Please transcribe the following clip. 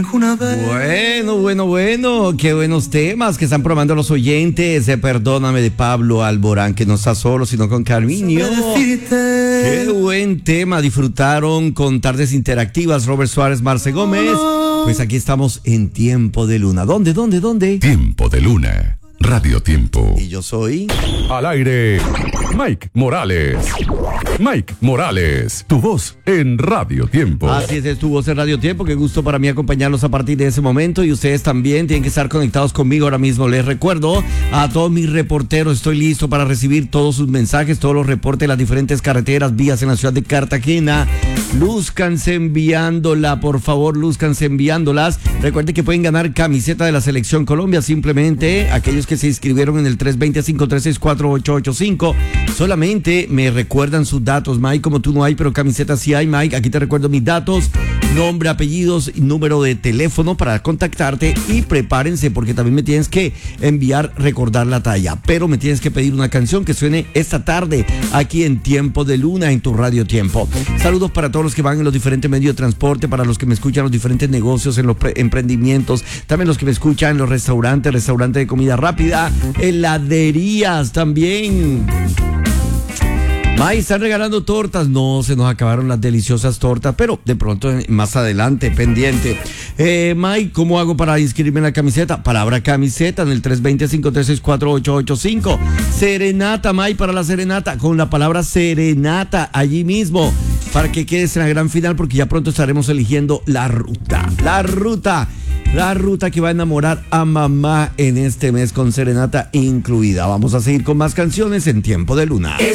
Bueno, qué buenos temas que están probando los oyentes. Perdóname, de Pablo Alborán, que no está solo, sino con Carminio. Qué buen tema, disfrutaron con Tardes Interactivas, Robert Suárez, Marce Gómez. Pues aquí estamos en Tiempo de Luna. ¿Dónde? Tiempo de Luna, Radio Tiempo. Y yo soy... Al aire, Mike Morales. Mike Morales, tu voz en Radio Tiempo. Así es tu voz en Radio Tiempo. Qué gusto para mí acompañarlos a partir de ese momento. Y ustedes también tienen que estar conectados conmigo ahora mismo. Les recuerdo a todos mis reporteros, estoy listo para recibir todos sus mensajes, todos los reportes de las diferentes carreteras, vías en la ciudad de Cartagena. Lúzcanse enviándola, por favor, lúzcanse enviándolas. Recuerden que pueden ganar camiseta de la Selección Colombia. Simplemente aquellos que se inscribieron en el 320-536-4885. Solamente me recuerdan sus datos, Mike. Como tú no hay, pero camiseta sí hay, Mike. Aquí te recuerdo mis datos: nombre, apellidos y número de teléfono para contactarte. Y prepárense, porque también me tienes que enviar, recordar la talla, pero me tienes que pedir una canción que suene esta tarde aquí en Tiempo de Luna, en tu Radio Tiempo. Saludos para todos los que van en los diferentes medios de transporte, para los que me escuchan en los diferentes negocios, en los emprendimientos, también los que me escuchan en los restaurantes de comida rápida, heladerías también. May, ¿están regalando tortas? No, se nos acabaron las deliciosas tortas, pero de pronto más adelante, pendiente. May, ¿cómo hago para inscribirme en la camiseta? Palabra camiseta en el 320-536-4885. Serenata, May, para la serenata, con la palabra serenata allí mismo, para que quedes en la gran final, porque ya pronto estaremos eligiendo la ruta que va a enamorar a mamá en este mes, con serenata incluida. Vamos a seguir con más canciones en Tiempo de Luna.